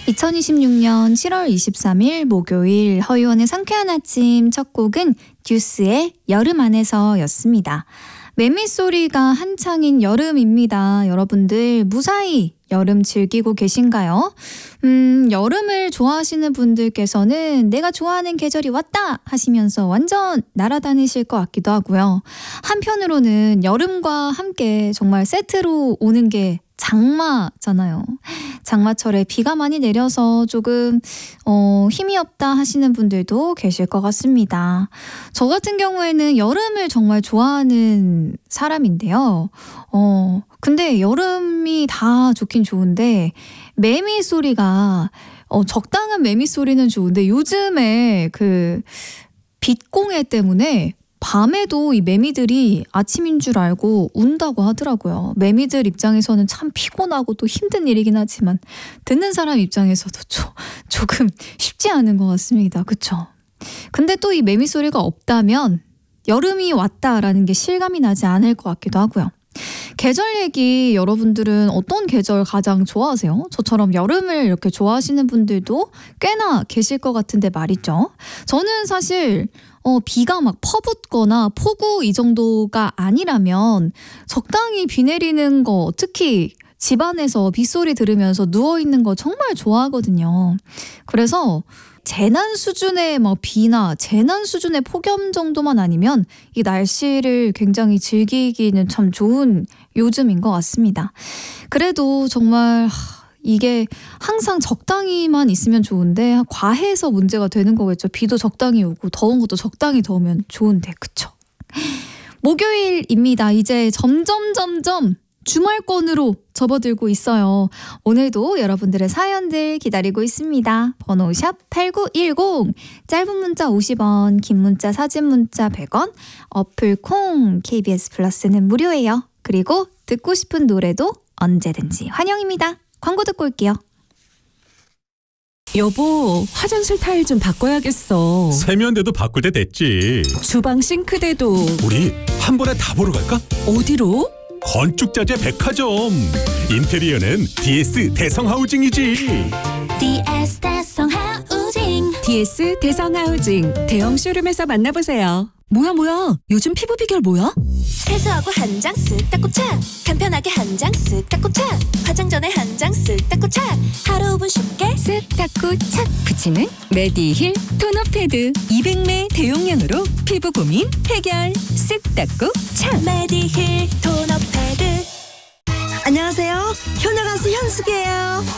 2026년 7월 23일 목요일 허유원의 상쾌한 아침 첫 곡은 듀스의 여름 안에서였습니다. 매미소리가 한창인 여름입니다. 여러분들 무사히 여름 즐기고 계신가요? 여름을 좋아하시는 분들께서는 내가 좋아하는 계절이 왔다 하시면서 완전 날아다니실 것 같기도 하고요. 한편으로는 여름과 함께 정말 세트로 오는 게 장마잖아요. 장마철에 비가 많이 내려서 조금 힘이 없다 하시는 분들도 계실 것 같습니다. 저 같은 경우에는 여름을 정말 좋아하는 사람인데요. 근데 여름이 다 좋긴 좋은데 매미 소리가 적당한 매미 소리는 좋은데 요즘에 그 빛공해 때문에 밤에도 이 매미들이 아침인 줄 알고 운다고 하더라고요. 매미들 입장에서는 참 피곤하고 또 힘든 일이긴 하지만 듣는 사람 입장에서도 조금 쉽지 않은 것 같습니다. 그쵸? 근데 또 이 매미 소리가 없다면 여름이 왔다라는 게 실감이 나지 않을 것 같기도 하고요. 계절 얘기 여러분들은 어떤 계절 가장 좋아하세요? 저처럼 여름을 이렇게 좋아하시는 분들도 꽤나 계실 것 같은데 말이죠. 저는 사실 비가 막 퍼붓거나 폭우 이 정도가 아니라면 적당히 비 내리는 거, 특히 집안에서 빗소리 들으면서 누워있는 거 정말 좋아하거든요. 그래서 재난 수준의 비나 재난 수준의 폭염 정도만 아니면 이 날씨를 굉장히 즐기기는 참 좋은 요즘인 것 같습니다. 그래도 정말 이게 항상 적당히만 있으면 좋은데 과해서 문제가 되는 거겠죠. 비도 적당히 오고 더운 것도 적당히 더우면 좋은데 그쵸? 목요일입니다. 이제 점점 주말권으로 접어들고 있어요. 오늘도 여러분들의 사연들 기다리고 있습니다. 번호 샵 8910 짧은 문자 50원 긴 문자 사진 문자 100원 어플 콩 KBS 플러스는 무료예요. 그리고 듣고 싶은 노래도 언제든지 환영입니다. 광고 듣고 올게요. 여보, 화장실 타일 좀 바꿔야겠어. 세면대도 바꿀 때 됐지. 주방 싱크대도. 우리 한 번에 다 보러 갈까? 어디로? 건축자재 백화점. 인테리어는 DS 대성하우징이지. DS 대성하우징. DS 대성하우징 대형 쇼룸에서 만나보세요. 뭐야? 요즘 피부 비결 뭐야? 세수하고 한 장 쓱 닦고 착. 간편하게 한 장 쓱 닦고 착. 화장 전에 한 장 쓱 닦고 착. 하루 5분 쉽게 쓱 닦고 착 붙이는 메디힐 토너 패드 200매 대용량으로 피부 고민 해결. 쓱 닦고 착. 메디힐 토너 패드. 안녕하세요. 효녀 가수 현숙이에요.